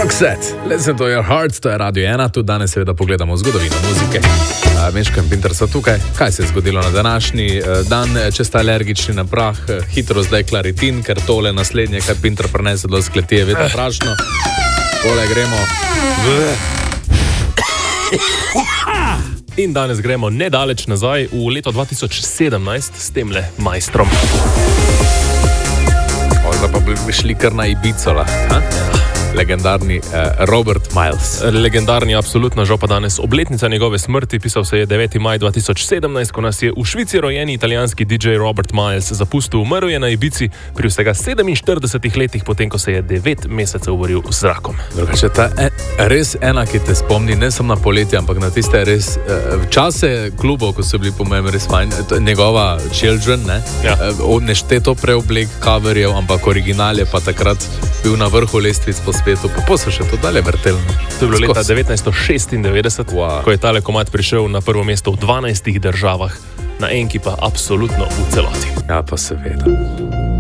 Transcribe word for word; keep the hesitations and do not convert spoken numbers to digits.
Roxette, listen to your heart, to je Radio ena, tu danes seveda pogledamo zgodovino muzike. Meška in Pinter so tukaj. Kaj se je zgodilo na današnji dan? Če ste alergični na prah, hitro zdaj klaritin, ker tole naslednje, kaj Pinter prenese do skleti, je vedno prašno. Tole gremo. In danes gremo nedaleč nazaj v leto dva tisoč sedemnajst s temle majstrom. Zdaj pa bi šli kar na Ibicola. Legendarni eh, Robert Miles. Legendarni, absolutno, žal pa danes obletnica njegove smrti. Pisal se je deveti maj dva tisoč sedemnajst, ko nas je v Švici rojeni italijanski D J Robert Miles zapustil. Umrl je na Ibici pri vsega sedeminštiridesetih letih, potem ko se je devet mesecev boril z rakom. Drugače, ta je res ena, ki te spomni, ne samo na poletje, ampak na tiste res eh, čase klubov, ko so bili po mojem res fajn. Njegova Children, ne? Ja. Eh, nešteto preoblek coverjev, ampak original je pa takrat bil na vrhu lestvic po svetu, pa so še to dalje vrtelno. To je bilo leta devetnajststo šestindevetdeset, wow. Ko je tale komad prišel na prvo mesto v dvanajstih državah, na enki pa absolutno v celoti. Ja, pa seveda.